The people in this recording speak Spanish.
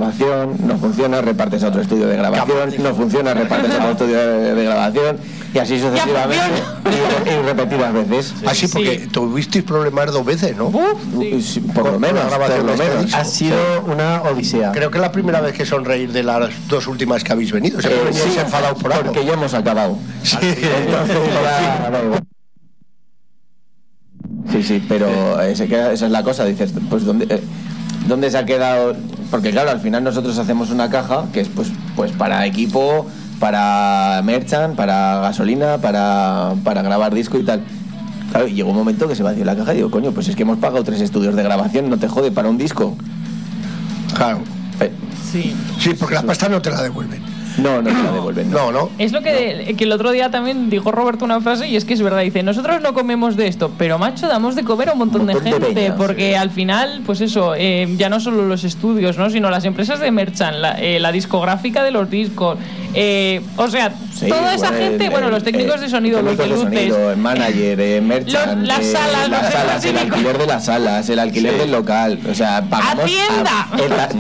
grabación, no funciona, repartes a otro estudio de grabación, no funciona, repartes a otro estudio de grabación, y así sucesivamente, y repetidas veces. Así porque tuvisteis problemas 2 veces, ¿no? Sí, por lo menos. Ha sido una odisea. Creo que es la primera vez que sonreír de las 2 últimas que habéis venido. Siempre veníais enfadados por algo. Porque ya hemos acabado. Sí. Entonces sí, pero esa es la cosa. Dices, pues ¿dónde se ha quedado? Porque claro, al final nosotros hacemos una caja que es pues para equipo, para merchant, para gasolina, para grabar disco y tal. Claro, y llegó un momento que se vació la caja y digo, coño, pues es que hemos pagado 3 estudios de grabación, no te jode para un disco. Claro. Sí, porque la pasta no te la devuelven. No te la devuelven. No. Es lo que el otro día también dijo Roberto una frase, y es que es verdad, dice, nosotros no comemos de esto, pero macho, damos de comer a un montón de gente, peñas, porque al final, pues eso, ya no solo los estudios, ¿no?, sino las empresas de merchant, la discográfica de los discos, o sea, toda esa gente, los técnicos de sonido, los de luces, sonido, el manager, merchant, las salas, el alquiler de las salas, el alquiler del local, o sea, pagamos ¡Hacienda!